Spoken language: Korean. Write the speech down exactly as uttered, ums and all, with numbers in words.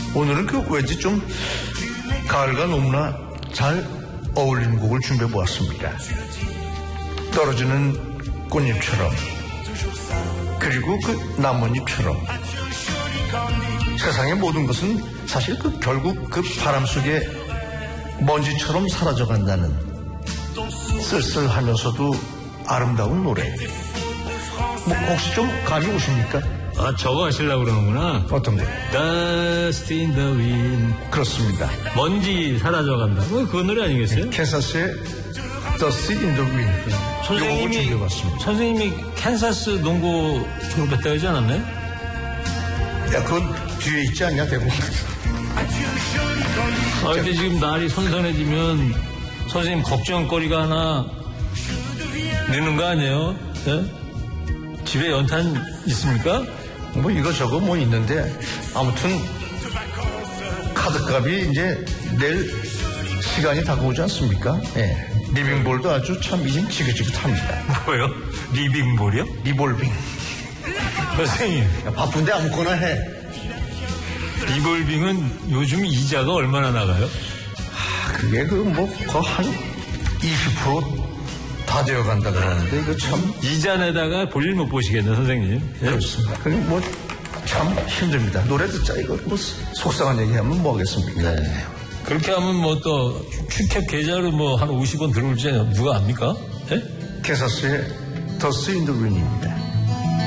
오늘은 그 왠지 좀 가을과 너무나 잘 어울리는 곡을 준비해 보았습니다. 떨어지는 꽃잎처럼, 그리고 그 나뭇잎처럼, 세상의 모든 것은 사실 그 결국 그 바람 속에 먼지처럼 사라져 간다는 쓸쓸하면서도 아름다운 노래. 뭐 혹시 좀 감이 오십니까? 아, 저거 하시려고 그러는구나. 어떤 거? Dust in the wind. 그렇습니다. 먼지 사라져간다. 뭐 그 노래 아니겠어요? 캔사스의 Dust in the wind. 선생님이, 준비해봤습니다. 선생님이 캔사스 농구 졸업했다고 하지 않았나요? 야, 그건 뒤에 있지 않냐, 대부분. 아, 근데 지금 날이 선선해지면 선생님 걱정거리가 하나 느는 거 아니에요? 네? 집에 연탄 있습니까? 뭐 이거저거 뭐 있는데 아무튼 카드값이 이제 내일 시간이 다가오지 않습니까? 예. 네. 리빙볼도 아주 참 이젠 지긋지긋합니다. 뭐요? 리빙볼이요? 리볼빙. 선생님. 야, 바쁜데 아무거나 해. 리볼빙은 요즘 이자가 얼마나 나가요? 아, 그게 그 뭐 한 이십 퍼센트 다 되어간다 그러는데 이거 참 이자 내다가 볼일 못 보시겠네, 선생님. 예? 그렇습니다. 그게 뭐 참 힘듭니다. 노래 듣자 이거 뭐 속상한 얘기하면 뭐 하겠습니까? 네. 그렇게 하면 뭐 또 축협 계좌로 뭐 한 오십 원 들어올지 누가 압니까? 예? 캐사스의 Dust in the Wind입니다.